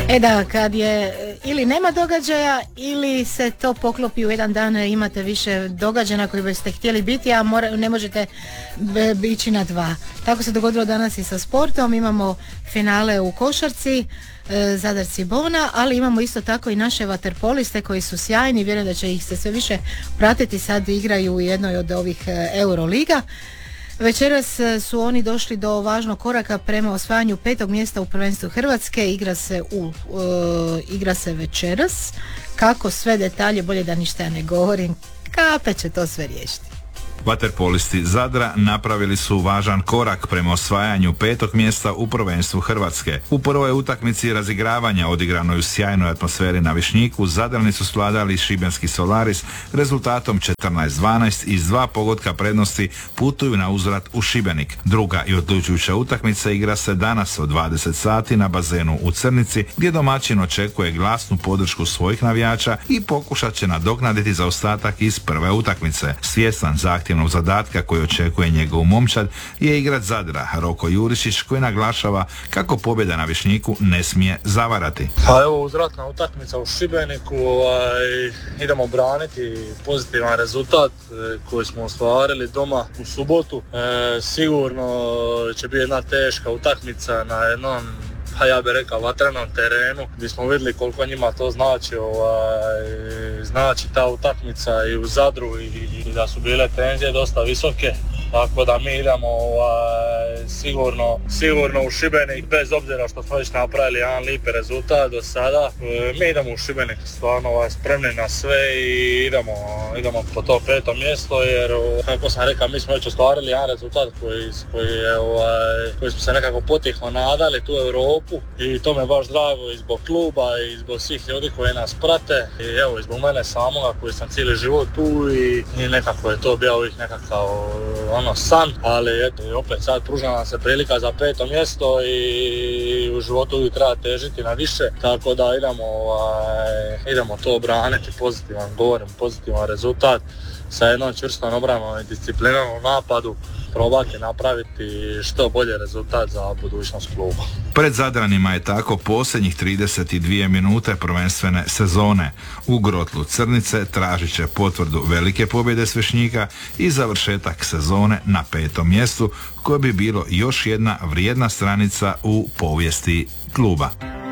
Da, kad je ili nema događaja ili se to poklopi u jedan dan, imate više događaja na koji biste htjeli biti, a ne možete ići na dva. Tako se dogodilo danas i sa sportom, imamo finale u košarci, Zadar Cibona, ali imamo isto tako i naše vaterpoliste koji su sjajni, vjerujem da će ih se sve više pratiti, sad igraju u jednoj od ovih Euroliga. Večeras su oni došli do važnog koraka prema osvajanju 5. mjesta u prvenstvu Hrvatske. Igra se večeras. Kako sve detalje, bolje da ništa ja ne govorim. Kape će to sve riješiti. Vaterpolisti Zadra napravili su važan korak prema osvajanju 5. mjesta u prvenstvu Hrvatske. U prvoj utakmici razigravanja odigranoj u sjajnoj atmosferi na Višnjiku, Zadrani su svladali šibenski Solaris rezultatom 14-12 i s 2 pogotka prednosti putuju na uzvrat u Šibenik. Druga i odlučujuća utakmica igra se danas od 20 sati na bazenu u Crnici, gdje domaćin očekuje glasnu podršku svojih navijača i pokušat će nadoknaditi zaostatak iz prve utakmice. Svjestan zahtjevnog zadatka koji očekuje njegov momčad je igrač Zadra Roko Jurišić, koji naglašava kako pobjeda na Višnjiku ne smije zavarati. Pa evo, uzvratna utakmica u Šibeniku, idemo braniti pozitivan rezultat koji smo ostvarili doma u subotu. Sigurno će biti jedna teška utakmica na jednom, pa ja bih rekao, vatrenom terenu, gdje smo vidjeli koliko njima to znači ta utakmica i u Zadru i da su bile tenzije dosta visoke. Tako da mi idemo sigurno u Šibenik, bez obzira što smo već napravili jedan lijepi rezultat do sada. Mi idemo u Šibenik stvarno spremni na sve i idemo po to 5. mjesto, jer kako sam rekao, mi smo već ostvarili jedan rezultat koji smo se nekako potiho nadali tu u Europu, i to me baš drago i zbog kluba i zbog svih ljudi koji nas prate, i evo i zbog mene samoga koji sam cijeli život tu i nekako je to bio uvijek nekakav san, ali eto, opet sad pruža nam se prilika za 5. mjesto i u životu uvijek treba težiti na više, tako da idemo to braniti, pozitivan rezultat sa jednom čvrstom obranom i disciplinom u napadu, probati napraviti što bolje rezultat za budućnost kluba. Pred Zadranima je tako posljednjih 32 minute prvenstvene sezone. U grotlu Crnice tražit će potvrdu velike pobjede s Višnjika i završetak sezone na 5. mjestu, koje bi bilo još jedna vrijedna stranica u povijesti kluba.